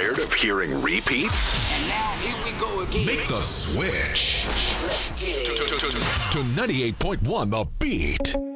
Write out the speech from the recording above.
Tired of hearing repeats? And now here we go again. Make the switch Let's get it. to 98.1 The Beat.